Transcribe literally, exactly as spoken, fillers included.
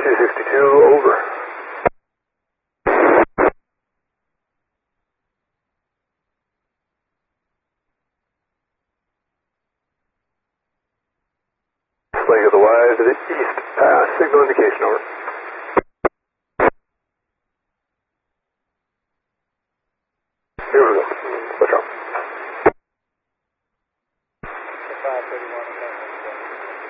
two sixty-two, over. Flag of the Y to the east, pass, signal indication, over. Here we go.